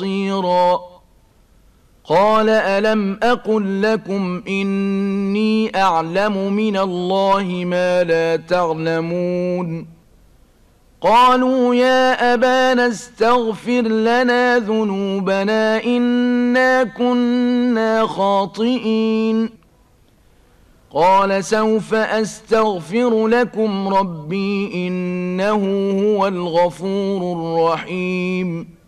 بصيرا قال ألم أقل لكم إني أعلم من الله ما لا تعلمون قالوا يا أبانا استغفر لنا ذنوبنا إنا كنا خاطئين قال سوف أستغفر لكم ربي إنه هو الغفور الرحيم